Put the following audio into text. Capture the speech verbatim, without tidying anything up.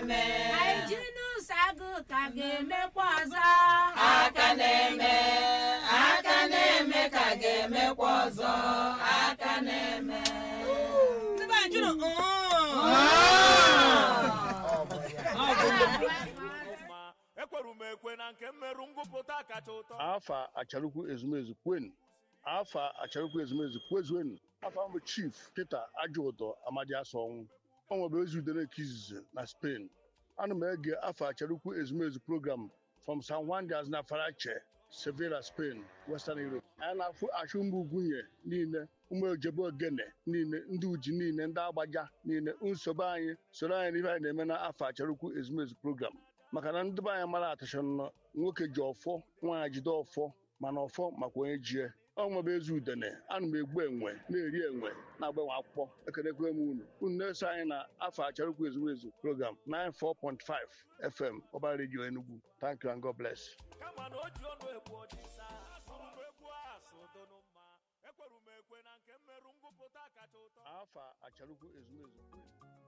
na-eme Hyginus Agụ ka ga-emekwa ọzọ aka na-eme aka na-eme ka ga-emekwa ọzọ aka na-eme ndị be anyị jụrụ ekweru m ekwe na nke mmerụ ngụpụta kacha ụtọ afa acharukwu ezumezu kwen afa acharukwu ezumezu kwezuen afa mbụ chief Peter Ajụụtọ Amadi Asọnwụ ọ nwebe ezi udere ka izizi na Spain ana m ege afa acharukwu ezumezu program from San Juan de Aznafarache, Sevilla, Spain, Western Europe. Anyị na-afụ achụmba ugwunye niile ụmụ ojebe ogene niile ndị uji niile ndị agbaja niile nsogbu anyị soro anyị n'ihe anyị na-eme na afa acharukwu ezumezu program maka na ndị be anyị mara atachọ nnọọ nwoke ji ọfọ nwaanyị jide ọfọ mana ọfọ maka onye jie ọ nwebe ezi udene ana m egbu enwe na-eri enwe na-agbanwe akwụkwọ ekelekwe m unu unu na-eso anyị na afa acharukwu ezumezu program ninety-four point five F M Ọba Radio Enugu. Thank you and God bless. kama na o ji ọnụ egbu ọdịsa asụrụ m egwu asụ donu mma ekweru m ekwe na nke mmerụ ngụpụta kacha ụtọ Afa acharukwu ezumezu kwen